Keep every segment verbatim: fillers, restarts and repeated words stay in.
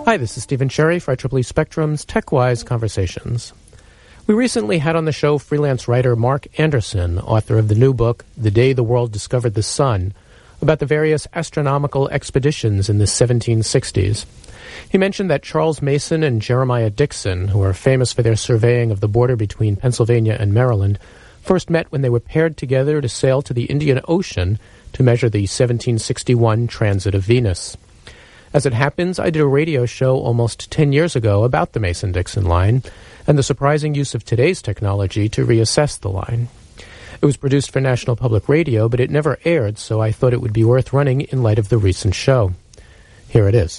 Hi, this is Stephen Cherry for I triple E Spectrum's TechWise Conversations. We recently had on the show freelance writer Mark Anderson, author of the new book, The Day the World Discovered the Sun, about the various astronomical expeditions in the seventeen sixties. He mentioned that Charles Mason and Jeremiah Dixon, who are famous for their surveying of the border between Pennsylvania and Maryland, first met when they were paired together to sail to the Indian Ocean to measure the seventeen sixty-one transit of Venus. As it happens, I did a radio show almost ten years ago about the Mason-Dixon line and the surprising use of today's technology to reassess the line. It was produced for National Public Radio, but it never aired, so I thought it would be worth running in light of the recent show. Here it is.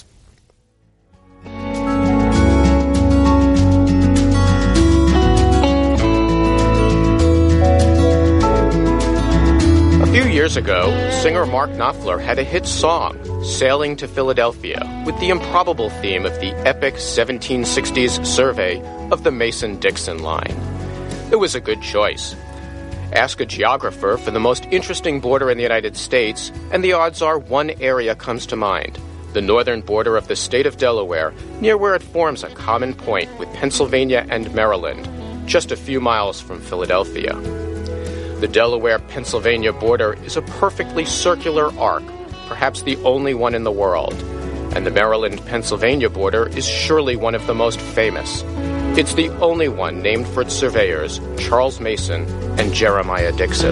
A few years ago, singer Mark Knopfler had a hit song, Sailing to Philadelphia, with the improbable theme of the epic seventeen sixties survey of the Mason-Dixon line. It was a good choice. Ask a geographer for the most interesting border in the United States, and the odds are one area comes to mind, the northern border of the state of Delaware, near where it forms a common point with Pennsylvania and Maryland, just a few miles from Philadelphia. The Delaware-Pennsylvania border is a perfectly circular arc, perhaps the only one in the world, and the Maryland-Pennsylvania border is surely one of the most famous. It's the only one named for its surveyors, Charles Mason and Jeremiah Dixon.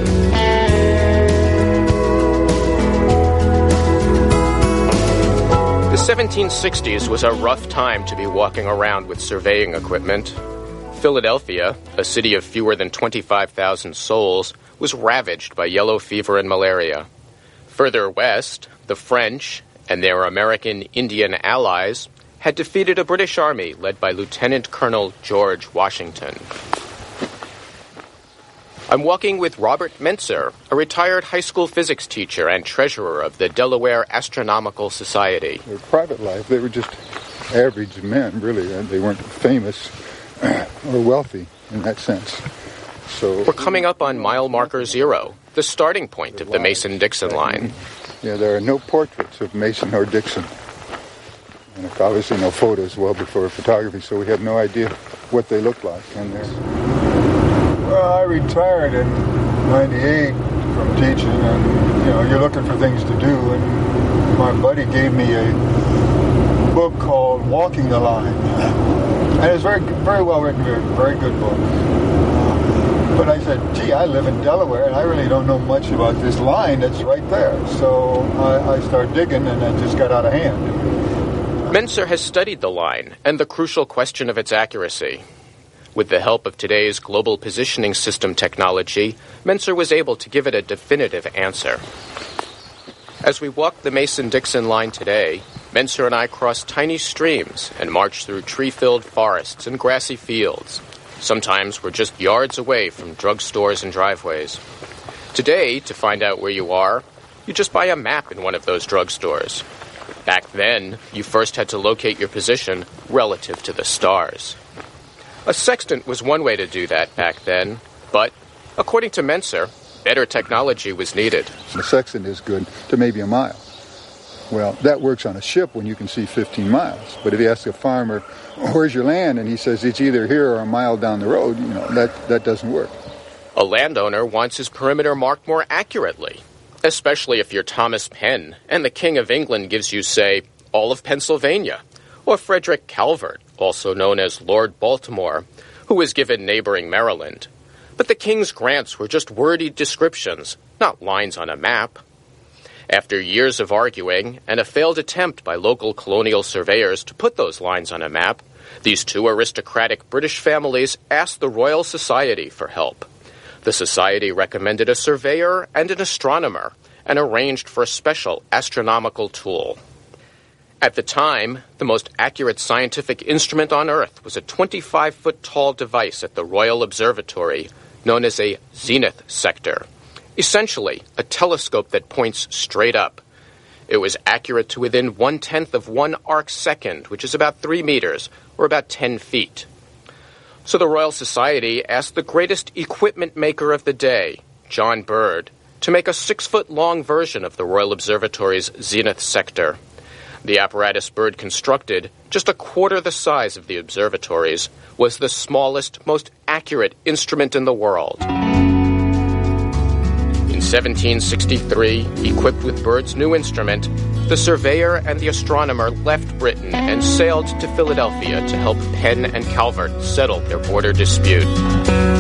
The seventeen sixties was a rough time to be walking around with surveying equipment. Philadelphia, a city of fewer than twenty-five thousand souls, was ravaged by yellow fever and malaria. Further west, the French and their American Indian allies had defeated a British army led by Lieutenant Colonel George Washington. I'm walking with Robert Mentzer, a retired high school physics teacher and treasurer of the Delaware Astronomical Society. Their private life, they were just average men, really. They weren't famous or wealthy in that sense. So we're coming up on mile marker zero, the starting point of the Mason-Dixon line. Yeah, there are no portraits of Mason or Dixon. And obviously no photos well before photography, so we have no idea what they look like. And well, I retired in ninety-eight from teaching, and, you know, you're looking for things to do, and my buddy gave me a book called Walking the Line. And it's very, very well written, very, very good book. But I said, gee, I live in Delaware, and I really don't know much about this line that's right there. So I, I started digging, and it just got out of hand. Mentzer has studied the line and the crucial question of its accuracy. With the help of today's global positioning system technology, Mentzer was able to give it a definitive answer. As we walk the Mason-Dixon line today, Mentzer and I cross tiny streams and march through tree-filled forests and grassy fields. Sometimes we're just yards away from drugstores and driveways. Today, to find out where you are, you just buy a map in one of those drugstores. Back then, you first had to locate your position relative to the stars. A sextant was one way to do that back then, but, according to Mentzer, better technology was needed. The sextant is good to maybe a mile. Well, that works on a ship when you can see fifteen miles. But if you ask a farmer, where's your land? And he says it's either here or a mile down the road, you know, that, that doesn't work. A landowner wants his perimeter marked more accurately, especially if you're Thomas Penn and the King of England gives you, say, all of Pennsylvania, or Frederick Calvert, also known as Lord Baltimore, who was given neighboring Maryland. But the king's grants were just wordy descriptions, not lines on a map. After years of arguing and a failed attempt by local colonial surveyors to put those lines on a map, these two aristocratic British families asked the Royal Society for help. The Society recommended a surveyor and an astronomer and arranged for a special astronomical tool. At the time, the most accurate scientific instrument on Earth was a twenty-five foot tall device at the Royal Observatory known as a zenith sector. Essentially, a telescope that points straight up. It was accurate to within one-tenth of one arc second, which is about three meters, or about ten feet. So the Royal Society asked the greatest equipment maker of the day, John Bird, to make a six-foot-long version of the Royal Observatory's zenith sector. The apparatus Byrd constructed, just a quarter the size of the observatories, was the smallest, most accurate instrument in the world. In seventeen sixty-three, equipped with Byrd's new instrument, the surveyor and the astronomer left Britain and sailed to Philadelphia to help Penn and Calvert settle their border dispute.